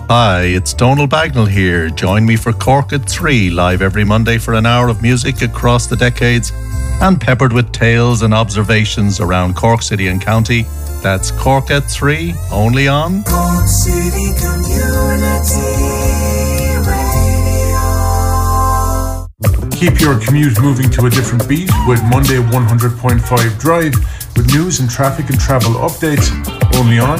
Hi, it's Donal Bagnall here. Join me for Cork at 3, live every Monday for an hour of music across the decades and peppered with tales and observations around Cork City and County. That's Cork at 3, only on Cork City Community Radio. Keep your commute moving to a different beat with Monday 100.5 Drive with news and traffic and travel updates, only on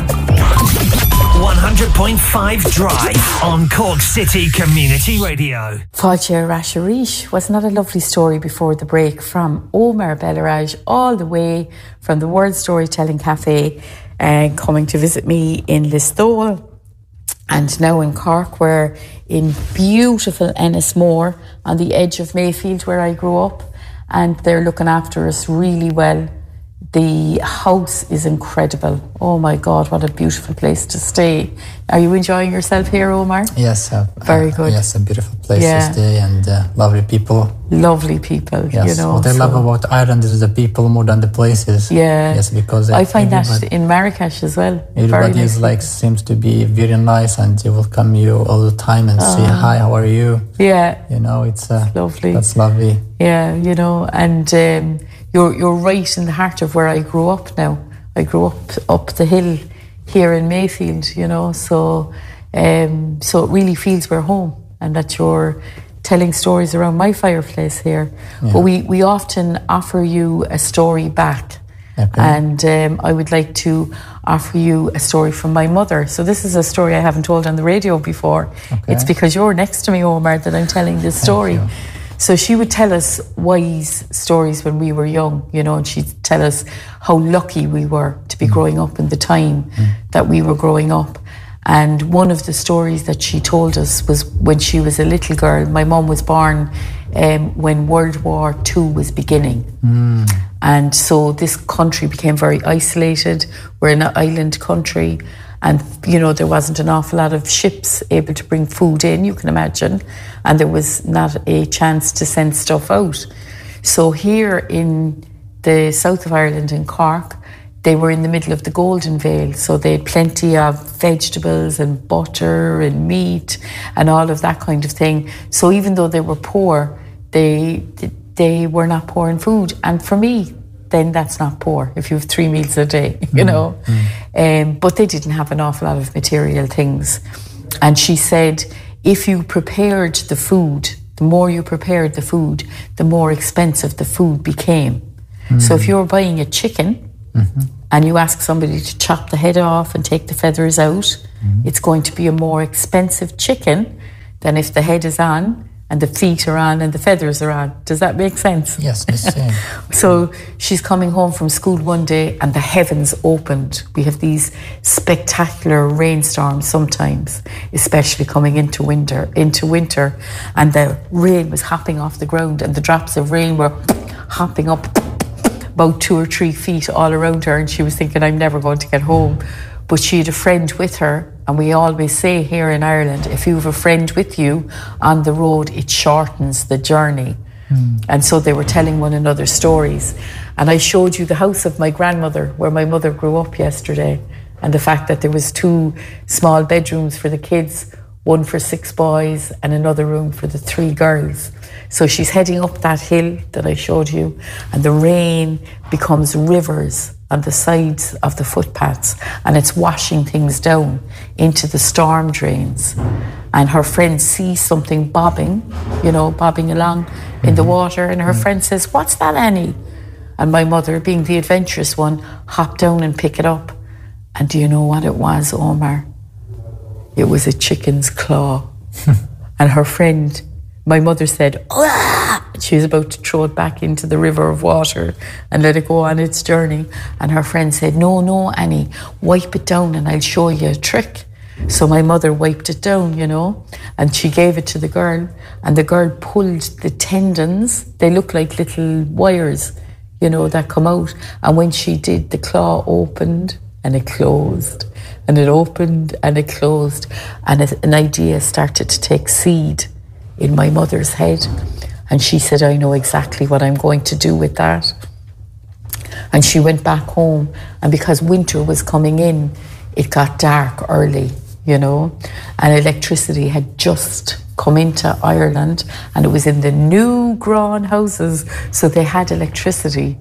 100.5 Drive on Cork City Community Radio. Fáilte Rasharish, wasn't that a lovely story before the break from Omar Bellaraj, all the way from the World Storytelling Cafe, coming to visit me in Listowel. And now in Cork, we're in beautiful Ennismore on the edge of Mayfield where I grew up, and they're looking after us really well. The house is incredible. Oh my God, what a beautiful place to stay. Are you enjoying yourself here, Omar? Yes. Very good. Yes, a beautiful place to stay and lovely people. Lovely people, yes. you know. What I love about Ireland is the people more than the places. Yeah. Yes, because I find that in Marrakesh as well. Everybody is seems to be very nice and they welcome you all the time and say, hi, how are you? Yeah. You know, it's lovely. That's lovely. Yeah, you know, and you're right in the heart of where I grew up now. I grew up the hill here in Mayfield, you know, so it really feels we're home and that you're telling stories around my fireplace here. Yeah. But we often offer you a story back. Okay. And I would like to offer you a story from my mother. So this is a story I haven't told on the radio before. Okay. It's because you're next to me, Omar, that I'm telling this story. So she would tell us wise stories when we were young, you know, and she'd tell us how lucky we were to be growing up in the time that we were growing up. And one of the stories that she told us was when she was a little girl. My mum was born when World War II was beginning. And so this country became very isolated. We're an island country. And, you know, there wasn't an awful lot of ships able to bring food in, you can imagine. And there was not a chance to send stuff out. So here in the south of Ireland, in Cork, they were in the middle of the Golden Vale. So they had plenty of vegetables and butter and meat and all of that kind of thing. So even though they were poor, they were not poor in food. And for me, then that's not poor if you have 3 meals a day, you know. But they didn't have an awful lot of material things. And she said, if you prepared the food, the more you prepared the food, the more expensive the food became. So if you're buying a chicken and you ask somebody to chop the head off and take the feathers out, it's going to be a more expensive chicken than if the head is on and the feet are on and the feathers are on. Does that make sense? Yes, it's same. So she's coming home from school one day and the heavens opened. We have these spectacular rainstorms sometimes, especially coming into winter, and the rain was hopping off the ground and the drops of rain were hopping up about 2 or 3 feet all around her, and she was thinking, I'm never going to get home. But she had a friend with her, and we always say here in Ireland, if you have a friend with you on the road, it shortens the journey. And so they were telling one another stories. And I showed you the house of my grandmother, where my mother grew up yesterday, and the fact that there was 2 small bedrooms for the kids, one for 6 boys and another room for the 3 girls. So she's heading up that hill that I showed you, and the rain becomes rivers on the sides of the footpaths, and it's washing things down into the storm drains. And her friend sees something bobbing along in the water, and her friend says, what's that, Annie? And my mother, being the adventurous one, hopped down and picked it up. And do you know what it was, Omar? It was a chicken's claw. And her friend, my mother said, she was about to throw it back into the river of water and let it go on its journey. And her friend said, no, Annie, wipe it down and I'll show you a trick. So my mother wiped it down, you know, and she gave it to the girl, and the girl pulled the tendons. They look like little wires, you know, that come out. And when she did, the claw opened and it closed, and it opened and it closed. And an idea started to take seed in my mother's head. And she said, I know exactly what I'm going to do with that. And she went back home, and because winter was coming in, it got dark early. you know, and electricity had just come into Ireland, and it was in the new grown houses, so they had electricity,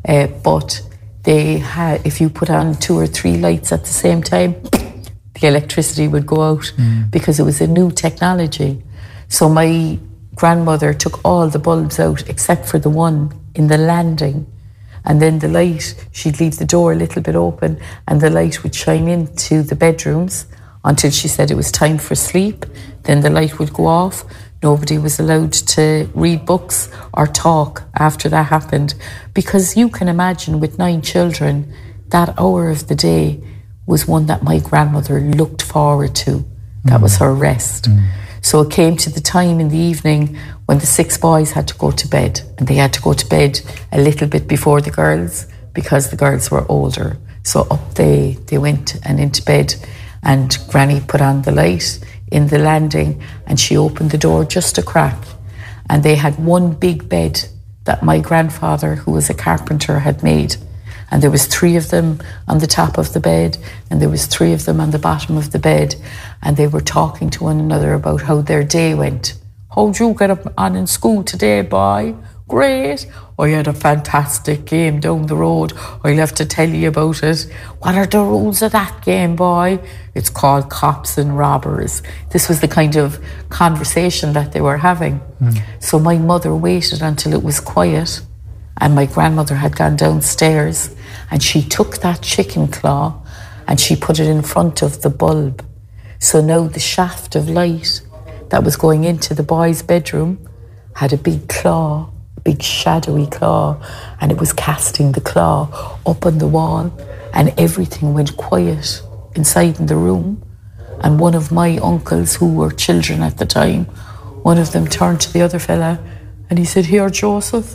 but they had, if you put on 2 or 3 lights at the same time, the electricity would go out because it was a new technology. So my grandmother took all the bulbs out except for the one in the landing, and then the light, she'd leave the door a little bit open and the light would shine into the bedrooms until she said it was time for sleep. Then the light would go off. Nobody was allowed to read books or talk after that happened, because you can imagine with 9 children, that hour of the day was one that my grandmother looked forward to. That was her rest. So it came to the time in the evening when the 6 boys had to go to bed, and they had to go to bed a little bit before the girls because the girls were older. So up they went and into bed, and Granny put on the light in the landing and she opened the door just a crack, and they had one big bed that my grandfather, who was a carpenter, had made, and there was 3 of them on the top of the bed and there was 3 of them on the bottom of the bed, and they were talking to one another about how their day went. How'd you get up on in school today, boy? Great. I had a fantastic game down the road. I'll have to tell you about it. What are the rules of that game, boy? It's called Cops and Robbers. This was the kind of conversation that they were having. So my mother waited until it was quiet, and my grandmother had gone downstairs, and she took that chicken claw and she put it in front of the bulb. So now the shaft of light that was going into the boys' bedroom had a big claw, a big shadowy claw, and it was casting the claw up on the wall, and everything went quiet inside in the room. And one of my uncles, who were children at the time, one of them turned to the other fella and he said, "Here, Joseph,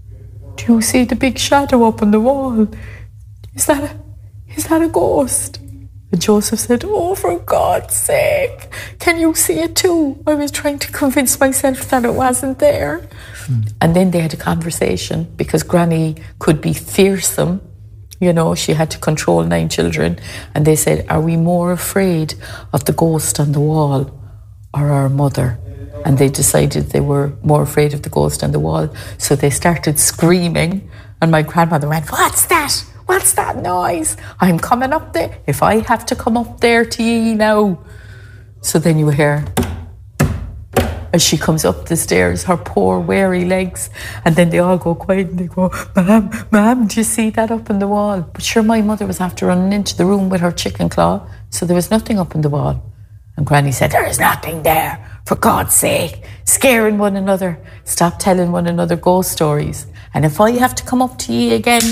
do you see the big shadow up on the wall? Is that a ghost?" And Joseph said, "Oh, for God's sake, can you see it too? I was trying to convince myself that it wasn't there." And then they had a conversation, because Granny could be fearsome. You know, she had to control 9 children. And they said, "Are we more afraid of the ghost on the wall or our mother?" And they decided they were more afraid of the ghost on the wall. So they started screaming. And my grandmother went, "What's that? What's that noise? I'm coming up there. If I have to come up there to ye now." So then you hear, as she comes up the stairs, her poor weary legs, and then they all go quiet and they go, Ma'am, do you see that up on the wall?" But sure, my mother was after running into the room with her chicken claw, so there was nothing up on the wall. And Granny said, "There is nothing there, for God's sake, scaring one another. Stop telling one another ghost stories. And if I have to come up to ye again,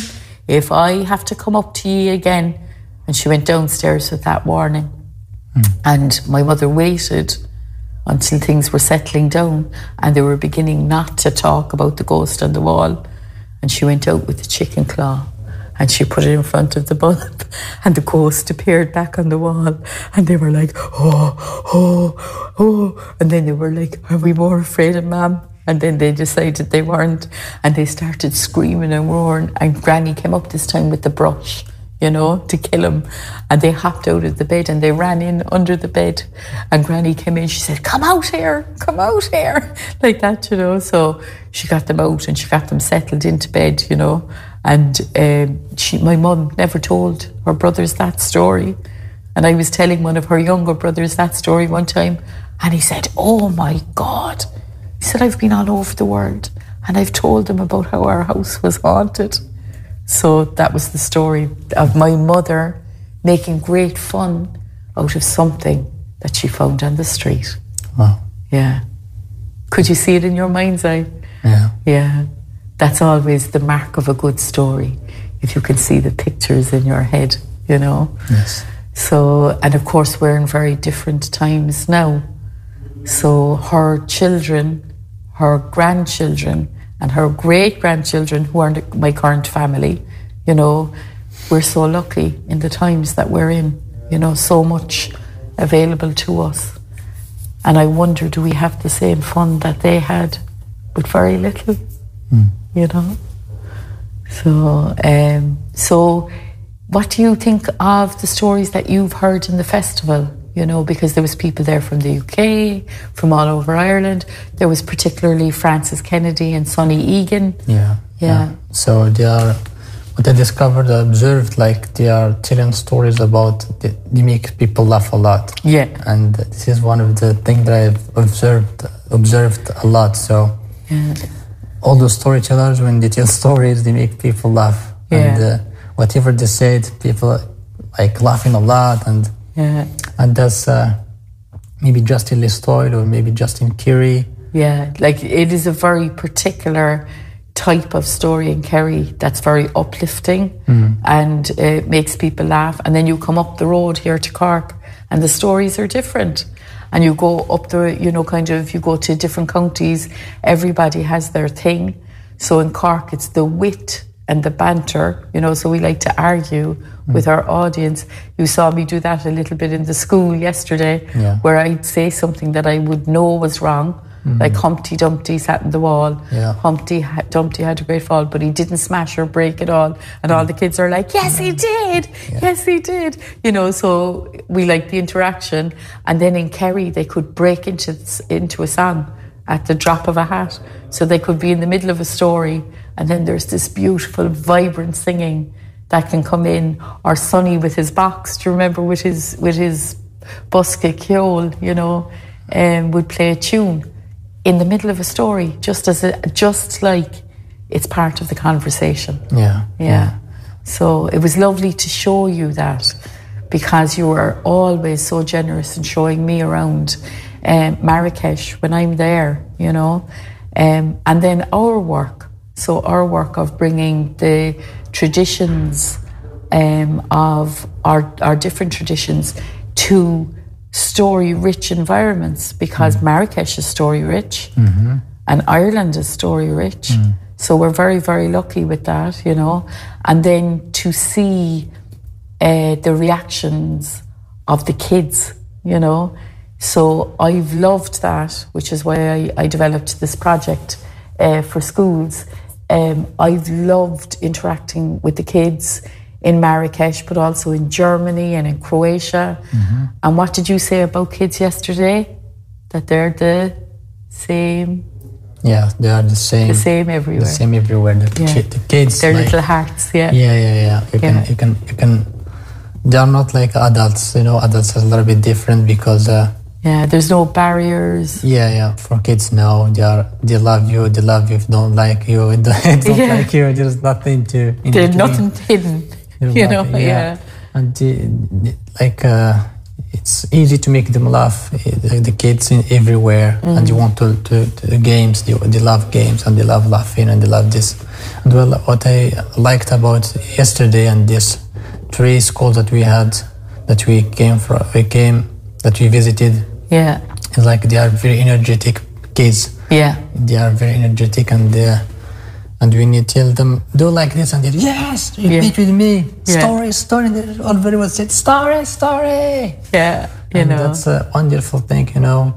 and she went downstairs with that warning. And my mother waited until things were settling down and they were beginning not to talk about the ghost on the wall. And she went out with the chicken claw and she put it in front of the bulb, and the ghost appeared back on the wall, and they were like, oh. And then they were like, "Are we more afraid of Ma'am?" And then they decided they weren't, and they started screaming and roaring, and Granny came up this time with the brush, you know, to kill him. And they hopped out of the bed and they ran in under the bed, and Granny came in, she said, come out here, like that, you know. So she got them out and she got them settled into bed, you know. And my mum never told her brothers that story. And I was telling one of her younger brothers that story one time, and he said, "Oh my God." He said, "I've been all over the world and I've told them about how our house was haunted." So that was the story of my mother making great fun out of something that she found on the street. Wow. Yeah. Could you see it in your mind's eye? Yeah. Yeah. That's always the mark of a good story, if you can see the pictures in your head, you know? Yes. So, and of course we're in very different times now. So her children, her grandchildren, and her great-grandchildren, who are my current family, you know, we're so lucky in the times that we're in, you know, so much available to us. And I wonder, do we have the same fun that they had with very little, you know? So what do you think of the stories that you've heard in the festival? you know, because there was people there from the UK, from all over Ireland. There was particularly Francis Kennedy and Sonny Egan. Yeah. So they are, what I discovered, I observed, like they are telling stories about, they make people laugh a lot. Yeah. And this is one of the things that I've observed a lot. So all those storytellers, when they tell stories, they make people laugh. Yeah. And whatever they said, people like laughing a lot. And that's maybe Justin Listoyle or maybe Justin Keary. Yeah, like it is a very particular type of story in Kerry that's very uplifting and it makes people laugh. And then you come up the road here to Cork and the stories are different. And you go up the, you know, kind of, you go to different counties, everybody has their thing. So in Cork, it's the wit and the banter, you know, so we like to argue with our audience. You saw me do that a little bit in the school yesterday, where I'd say something that I would know was wrong, like Humpty Dumpty sat in the wall. Humpty Dumpty had a great fall, but he didn't smash or break it all. And all the kids are like, yes, he did. Yes, he did. You know, so we like the interaction. And then in Kerry, they could break into a song at the drop of a hat. So they could be in the middle of a story and then there's this beautiful, vibrant singing that can come in. Or Sonny with his box, do you remember, with his buske ceol, you know, would play a tune in the middle of a story, just like it's part of the conversation. Yeah. So it was lovely to show you that, because you were always so generous in showing me around Marrakesh when I'm there, you know. And then our work of bringing the traditions of our different traditions to story-rich environments, because Marrakesh is story-rich and Ireland is story-rich. So we're very, very lucky with that, you know. And then to see the reactions of the kids, you know. So I've loved that, which is why I developed this project for schools. I've loved interacting with the kids in Marrakesh, but also in Germany and in Croatia. And what did you say about kids yesterday? That they're the same? Yeah, they are the same. The same everywhere. The same everywhere. The kids, their little hearts. Yeah. You can. They are not like adults. You know, adults are a little bit different because. There's no barriers. For kids now, they love you. They love you. If they don't like you, they don't like you. There's nothing to. There's nothing hidden. You know. And it's easy to make them laugh. The kids everywhere, and you want to games. They love games and they love laughing and they love this. And well, what I liked about yesterday and this 3 schools that we had, that we visited. It's like they are very energetic kids. They are very energetic and when you tell them, do like this, and they yes, repeat with me. Story. All very well said, story. You know. That's a wonderful thing, you know,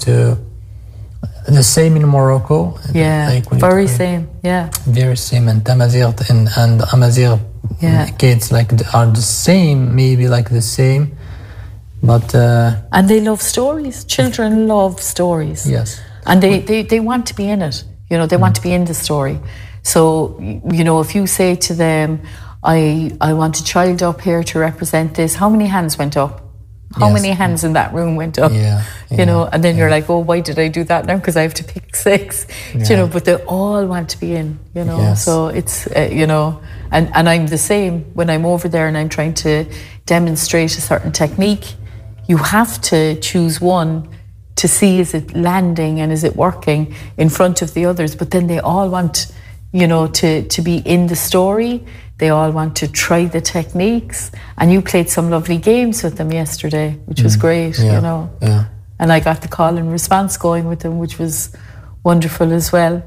the same in Morocco. Very same. Very same. And Tamazight and Amazigh kids are the same, maybe like the same. But and they love stories. Children love stories. Yes. And they want to be in it. You know, they want to be in the story. So, you know, if you say to them, I want a child up here to represent this, how many hands went up? How many hands in that room went up? You know, and then you're like, oh, why did I do that now? Because I have to pick 6. You know, but they all want to be in, you know. So it's, you know, and I'm the same when I'm over there and I'm trying to demonstrate a certain technique. You have to choose one to see, is it landing and is it working in front of the others? But then they all want, you know, to be in the story. They all want to try the techniques. And you played some lovely games with them yesterday, which was great, you know. And I got the call and response going with them, which was wonderful as well.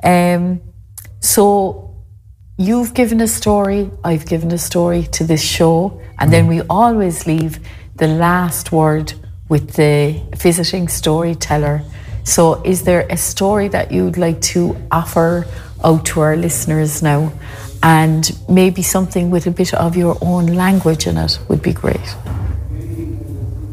So you've given a story, I've given a story to this show, and then we always leave the last word with the visiting storyteller. So is there a story that you'd like to offer out to our listeners now? And maybe something with a bit of your own language in it would be great.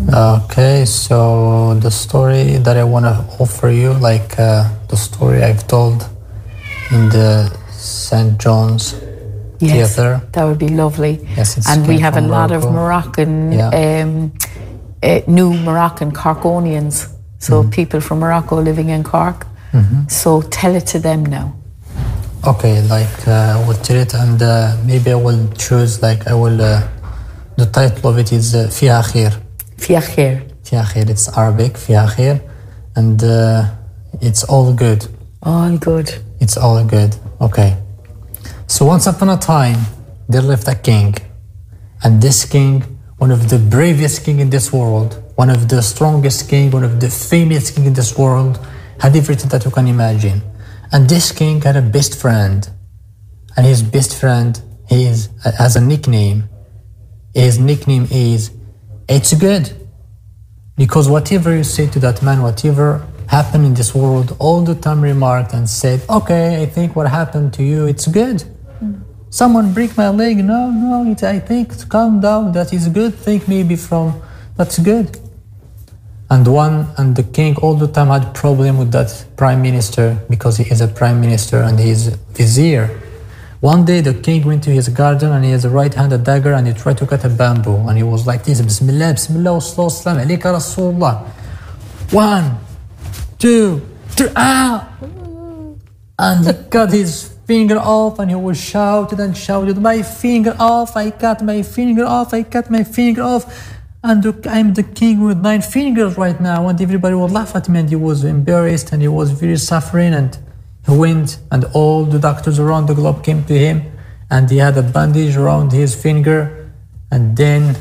Okay, so the story that I want to offer you, like the story I've told in the St. John's Theatre. That would be lovely. Yes, it's and we came have a from lot of Morocco. Moroccan, new Moroccan Corkonians. So people from Morocco living in Cork. So tell it to them now. Okay, like I will tell it, and maybe I will choose, like I will, the title of it is فيها خير. فيها خير. فيها خير, it's Arabic, فيها خير, and it's all good. All good. It's all good. Okay. So once upon a time, there lived a king. And this king, one of the bravest king in this world, one of the strongest king, one of the famous king in this world, had everything that you can imagine. And this king had a best friend. And his best friend has a nickname. His nickname is It's Good. Because whatever you say to that man, whatever happened in this world, all the time remarked and said, okay, I think what happened to you, it's good. Someone break my leg, no, I think, calm down, that is good, think maybe from, that's good. And the king all the time had problem with that prime minister, because he is a prime minister and he is vizier. One day the king went to his garden and he has a right hand, a dagger, and he tried to cut a bamboo, and he was like this, Bismillah, Bismillah, wa salam alayka Rasulullah. 1, 2, 3, and he cut his finger off, and he was shouted and shouted, my finger off, I cut my finger off, I cut my finger off, and I'm the king with 9 fingers right now, and everybody would laugh at me, and he was embarrassed, and he was very suffering, and he went, and all the doctors around the globe came to him, and he had a bandage around his finger, and then,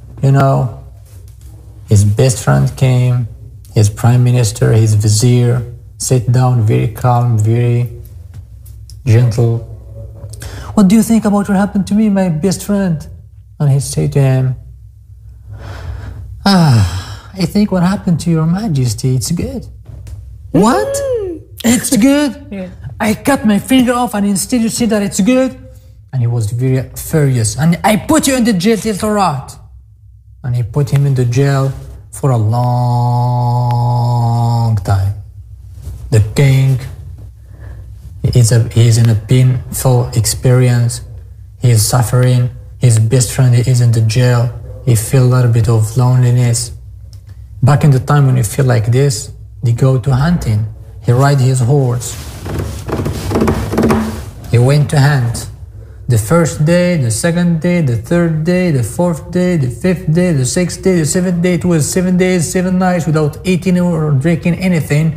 his best friend came, his prime minister, his vizier, sat down very calm, very gentle. What do you think about what happened to me, my best friend? And he said to him, I think what happened to your majesty, it's good. What? It's good? Yeah. I cut my finger off and instead you say that it's good? And he was very furious. And I put you in the jail till Tarat. And he put him in the jail for a long time. The king is in a painful experience. He is suffering. His best friend is in the jail. He feels a little bit of loneliness. Back in the time when you feel like this, they go to hunting. He ride his horse. He went to hunt. The first day, the second day, the third day, the fourth day, the fifth day, the sixth day, the seventh day. It was 7 days, 7 nights without eating or drinking anything.